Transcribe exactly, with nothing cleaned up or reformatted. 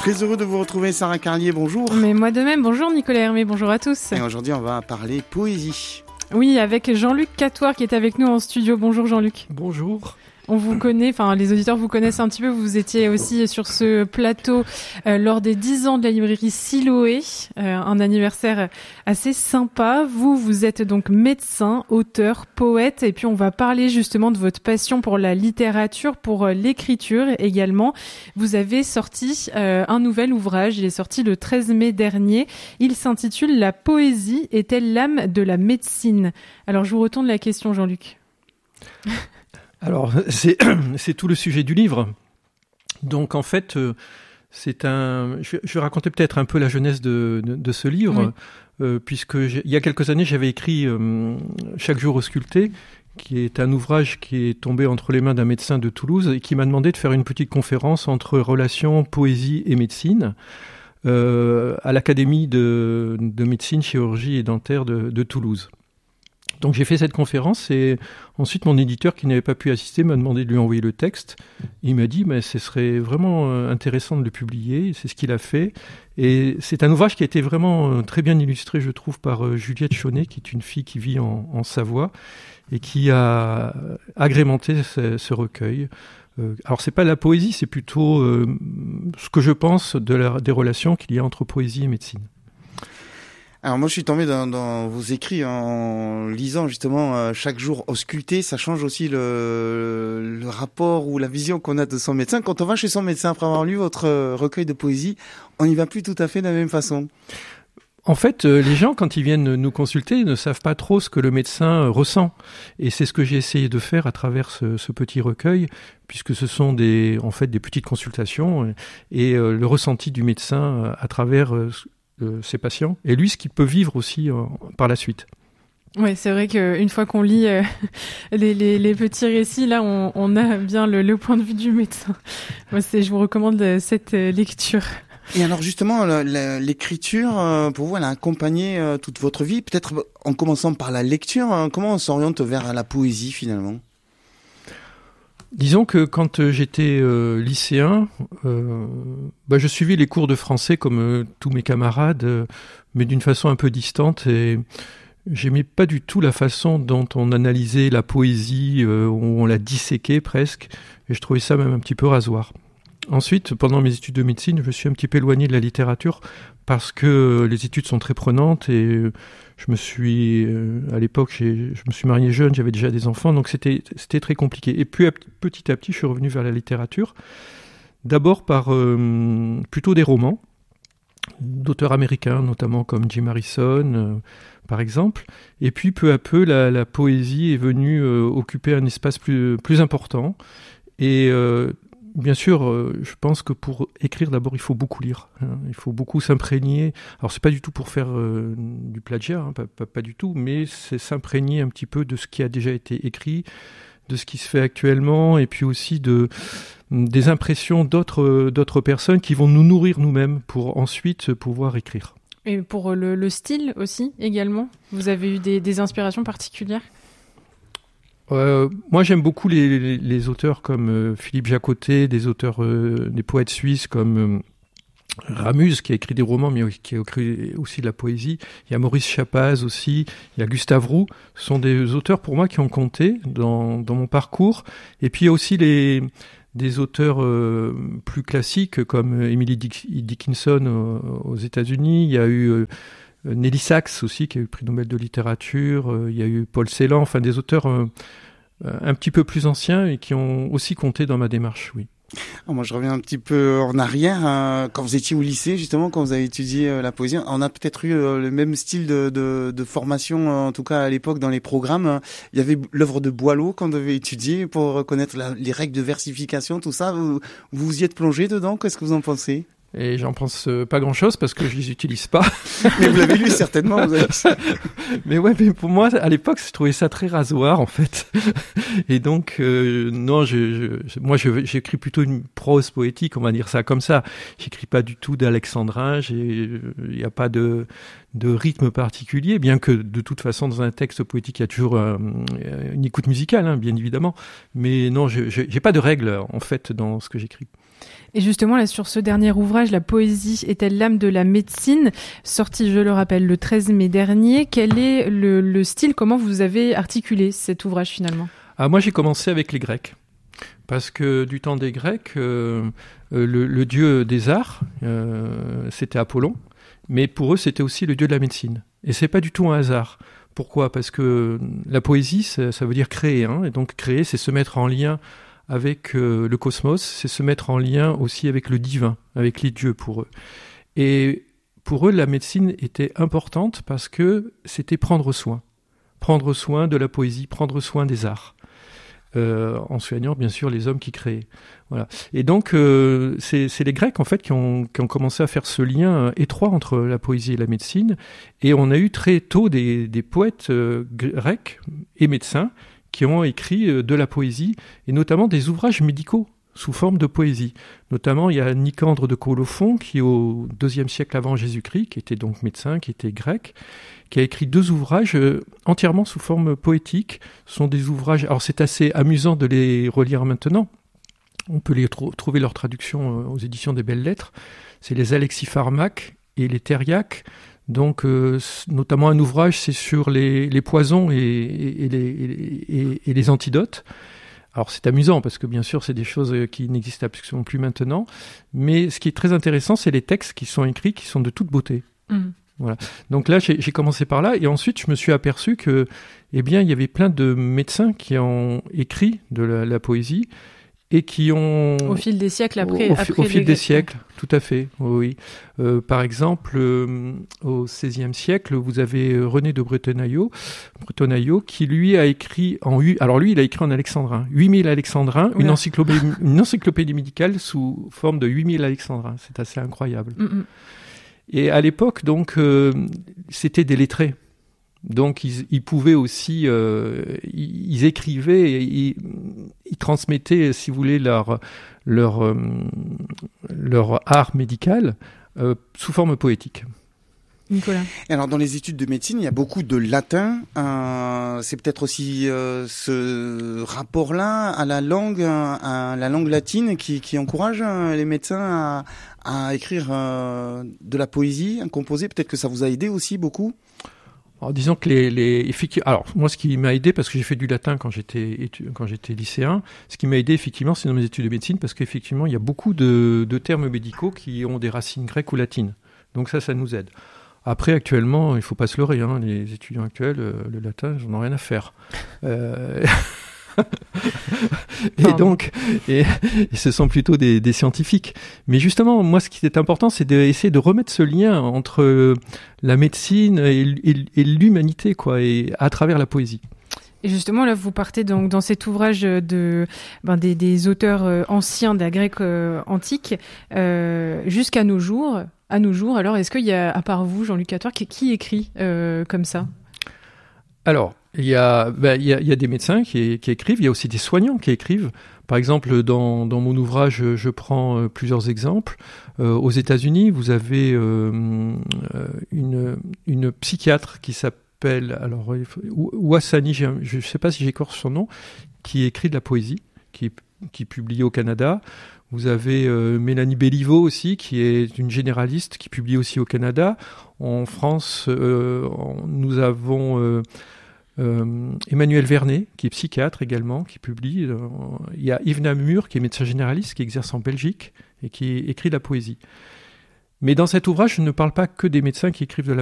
Très heureux de vous retrouver, Sarah Carlier, bonjour. Mais moi de même, bonjour Nicolas Hermé, bonjour à tous. Et aujourd'hui, on va parler poésie. Oui, avec Jean-Luc Catoire qui est avec nous en studio. Bonjour Jean-Luc. Bonjour. On vous connaît, enfin les auditeurs vous connaissent un petit peu, vous étiez aussi sur ce plateau euh, lors des dix ans de la librairie Siloé, euh, un anniversaire assez sympa. Vous, vous êtes donc médecin, auteur, poète, et puis on va parler justement de votre passion pour la littérature, pour euh, l'écriture également. Vous avez sorti euh, un nouvel ouvrage, il est sorti le treize mai dernier, il s'intitule « La poésie est-elle l'âme de la médecine ?» Alors je vous retourne la question Jean-Luc. Alors, c'est, c'est tout le sujet du livre. Donc, en fait, euh, c'est un. Je, je vais raconter peut-être un peu la jeunesse de, de, de ce livre, oui. euh, puisque il y a quelques années, j'avais écrit euh, Chaque jour ausculté, qui est un ouvrage qui est tombé entre les mains d'un médecin de Toulouse et qui m'a demandé de faire une petite conférence entre relations poésie et médecine euh, à l'Académie de, de médecine, chirurgie et dentaire de, de Toulouse. Donc j'ai fait cette conférence et ensuite mon éditeur qui n'avait pas pu assister m'a demandé de lui envoyer le texte. Il m'a dit mais ce serait vraiment intéressant de le publier, c'est ce qu'il a fait. Et c'est un ouvrage qui a été vraiment très bien illustré je trouve par Juliette Chaunet qui est une fille qui vit en, en Savoie et qui a agrémenté ce, ce recueil. Euh, alors c'est pas la poésie, c'est plutôt euh, ce que je pense de la, des relations qu'il y a entre poésie et médecine. Alors moi je suis tombé dans, dans vos écrits en lisant justement euh, Chaque jour ausculté, ça change aussi le, le rapport ou la vision qu'on a de son médecin. Quand on va chez son médecin après avoir lu votre euh, recueil de poésie, on n'y va plus tout à fait de la même façon. En fait, euh, les gens, quand ils viennent nous consulter, ne savent pas trop ce que le médecin euh, ressent. Et c'est ce que j'ai essayé de faire à travers ce, ce petit recueil, puisque ce sont des, en fait, des petites consultations et euh, le ressenti du médecin euh, à travers euh, ses patients, et lui, ce qu'il peut vivre aussi euh, par la suite. Oui, c'est vrai qu'une fois qu'on lit euh, les, les, les petits récits, là, on, on a bien le, le point de vue du médecin. Moi, c'est, je vous recommande cette euh, lecture. Et alors justement, la, la, l'écriture, euh, pour vous, elle a accompagné euh, toute votre vie. Peut-être en commençant par la lecture, hein, comment on s'oriente vers la poésie finalement ? Disons que quand j'étais euh, lycéen, euh, bah, je suivais les cours de français comme euh, tous mes camarades, euh, mais d'une façon un peu distante. Et j'aimais pas du tout la façon dont on analysait la poésie, euh, où on la disséquait presque. Et je trouvais ça même un petit peu rasoir. Ensuite, pendant mes études de médecine, je me suis un petit peu éloigné de la littérature parce que les études sont très prenantes et je me suis, euh, à l'époque, j'ai, je me suis marié jeune, j'avais déjà des enfants, donc c'était, c'était très compliqué. Et puis, petit à petit, je suis revenu vers la littérature, d'abord par euh, plutôt des romans, d'auteurs américains, notamment comme Jim Harrison, euh, par exemple. Et puis, peu à peu, la, la poésie est venue euh, occuper un espace plus, plus important. Et euh, bien sûr, euh, je pense que pour écrire, d'abord, il faut beaucoup lire. Hein, il faut beaucoup s'imprégner. Alors, c'est pas du tout pour faire euh, du plagiat, hein, pas, pas, pas du tout, mais c'est s'imprégner un petit peu de ce qui a déjà été écrit, de ce qui se fait actuellement, et puis aussi de des impressions d'autres d'autres personnes qui vont nous nourrir nous-mêmes pour ensuite pouvoir écrire. Et pour le, le style aussi, également, vous avez eu des, des inspirations particulières ? Euh, moi, j'aime beaucoup les, les, les auteurs comme euh, Philippe Jacotet, des auteurs, euh, des poètes suisses comme euh, Ramuz, qui a écrit des romans, mais qui a écrit aussi de la poésie. Il y a Maurice Chapaz aussi, il y a Gustave Roux. Ce sont des auteurs, pour moi, qui ont compté dans, dans mon parcours. Et puis, il y a aussi les, des auteurs euh, plus classiques, comme Emily Dickinson aux, aux États-Unis. Il y a eu... Euh, Nelly Sachs aussi, qui a eu le prix Nobel de littérature, euh, il y a eu Paul Celan, enfin des auteurs euh, un petit peu plus anciens et qui ont aussi compté dans ma démarche, oui. Alors moi je reviens un petit peu en arrière, hein, quand vous étiez au lycée justement, quand vous avez étudié euh, la poésie, on a peut-être eu euh, le même style de, de, de formation, en tout cas à l'époque dans les programmes. Il y avait l'œuvre de Boileau qu'on devait étudier pour reconnaître la, les règles de versification, tout ça. Vous vous y êtes plongé dedans, qu'est-ce que vous en pensez ? Et j'en pense euh, pas grand-chose parce que je les utilise pas. Mais vous l'avez lu certainement. Vous avez... mais ouais, mais pour moi, à l'époque, je trouvais ça très rasoir en fait. Et donc, euh, non, je, je, moi, je, j'écris plutôt une prose poétique, on va dire ça comme ça. J'écris pas du tout d'alexandrin. Il n'y a pas de, de rythme particulier, bien que de toute façon, dans un texte poétique, il y a toujours euh, une écoute musicale, hein, bien évidemment. Mais non, je, je, j'ai pas de règles en fait dans ce que j'écris. Et justement, là, sur ce dernier ouvrage, La poésie est-elle l'âme de la médecine, sorti, je le rappelle, le treize mai dernier, quel est le, le style, comment vous avez articulé cet ouvrage finalement ? Ah, moi, j'ai commencé avec les Grecs. Parce que du temps des Grecs, euh, le, le dieu des arts, euh, c'était Apollon, mais pour eux, c'était aussi le dieu de la médecine. Et c'est pas du tout un hasard. Pourquoi ? Parce que la poésie, ça, ça veut dire créer, hein, et donc créer, c'est se mettre en lien avec euh, le cosmos, c'est se mettre en lien aussi avec le divin, avec les dieux pour eux. Et pour eux, la médecine était importante parce que c'était prendre soin. Prendre soin de la poésie, prendre soin des arts. Euh, en soignant bien sûr les hommes qui créaient. Voilà. Et donc euh, c'est, c'est les Grecs en fait qui ont, qui ont commencé à faire ce lien étroit entre la poésie et la médecine. Et on a eu très tôt des, des poètes euh, grecs et médecins qui ont écrit euh, de la poésie et notamment des ouvrages médicaux sous forme de poésie. Notamment, il y a Nicandre de Colophon qui, au deuxième siècle avant Jésus-Christ, qui était donc médecin, qui était grec, qui a écrit deux ouvrages euh, entièrement sous forme poétique. Ce sont des ouvrages... Alors, c'est assez amusant de les relire maintenant. On peut les tr- trouver leur traduction euh, aux éditions des Belles Lettres. C'est les Alexipharmaques et les Thériaques. Donc, euh, notamment un ouvrage, c'est sur les, les poisons et, et, et, les, et, et les antidotes. Alors c'est amusant parce que bien sûr c'est des choses qui n'existent absolument plus maintenant, mais ce qui est très intéressant c'est les textes qui sont écrits qui sont de toute beauté. Mmh. Voilà. Donc là j'ai, j'ai commencé par là et ensuite je me suis aperçu que eh bien il y avait plein de médecins qui ont écrit de la, la poésie et qui ont au fil des siècles après au, après au fil les... des siècles tout à fait oui, oui. Euh, par exemple euh, au seizième siècle vous avez René de Bretonaillot Bretonaillot qui lui a écrit en huit alors lui il a écrit en alexandrin huit mille alexandrins une encyclopédie une encyclopédie médicale sous forme de huit mille alexandrins, c'est assez incroyable. Mm-hmm. Et à l'époque donc euh, c'était des lettrés. Donc ils, ils pouvaient aussi, euh, ils, ils écrivaient, ils, ils transmettaient, si vous voulez, leur leur euh, leur art médical euh, sous forme poétique. Nicolas. Et alors dans les études de médecine, il y a beaucoup de latin. Euh, c'est peut-être aussi euh, ce rapport-là à la langue, à la langue latine, qui, qui encourage les médecins à, à écrire euh, de la poésie, à composer. Peut-être que ça vous a aidé aussi beaucoup. Alors, disons que les, les effectivement, alors moi ce qui m'a aidé parce que j'ai fait du latin quand j'étais quand j'étais lycéen, ce qui m'a aidé effectivement c'est dans mes études de médecine parce qu'effectivement il y a beaucoup de, de termes médicaux qui ont des racines grecques ou latines, donc ça ça nous aide. Après actuellement il faut pas se leurrer, hein, les étudiants actuels euh, le latin ils en ont rien à faire. Euh... et Pardon. donc, et, et ce sont plutôt des, des scientifiques. Mais justement, moi, ce qui est important, c'est d'essayer de remettre ce lien entre la médecine et, et, et l'humanité, quoi, et à travers la poésie. Et justement, là, vous partez donc dans cet ouvrage de ben, des, des auteurs euh, anciens de la Grèce euh, antique euh, jusqu'à nos jours. À nos jours, alors, est-ce qu'il y a, à part vous, Jean-Luc Catoire, qui, qui écrit euh, comme ça ? Alors, il y a, ben, il y a, il y a des médecins qui, qui écrivent, il y a aussi des soignants qui écrivent. Par exemple, dans, dans mon ouvrage, je prends euh, plusieurs exemples. Euh, aux États-Unis, vous avez euh, une, une psychiatre qui s'appelle, alors, Ouassani, je ne sais pas si j'écorche son nom, qui écrit de la poésie, qui, qui est publiée au Canada. Vous avez euh, Mélanie Béliveau aussi, qui est une généraliste, qui publie aussi au Canada. En France, euh, nous avons euh, euh, Emmanuel Vernet, qui est psychiatre également, qui publie. Euh, il y a Yves Namur, qui est médecin généraliste, qui exerce en Belgique et qui écrit de la poésie. Mais dans cet ouvrage, je ne parle pas que des médecins qui écrivent de la